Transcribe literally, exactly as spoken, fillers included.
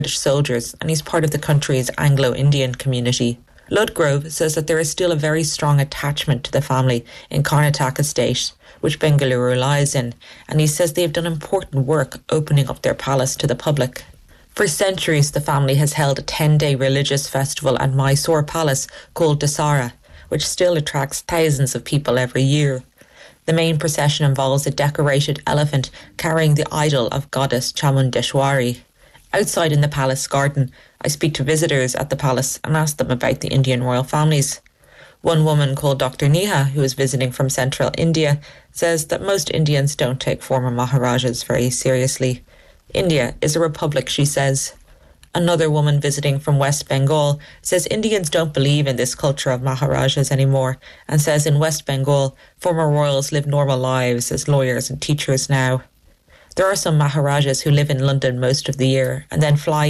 British soldiers, and he's part of the country's Anglo-Indian community. Ludgrove says that there is still a very strong attachment to the family in Karnataka Estate, which Bengaluru lies in, and he says they have done important work opening up their palace to the public. For centuries, the family has held a ten-day religious festival at Mysore Palace called Dasara, which still attracts thousands of people every year. The main procession involves a decorated elephant carrying the idol of goddess Chamundeshwari. Outside in the palace garden, I speak to visitors at the palace and ask them about the Indian royal families. One woman called Doctor Neha, who is visiting from central India, says that most Indians don't take former Maharajas very seriously. India is a republic, she says. Another woman visiting from West Bengal says Indians don't believe in this culture of Maharajas anymore, and says in West Bengal, former royals live normal lives as lawyers and teachers now. There are some Maharajas who live in London most of the year and then fly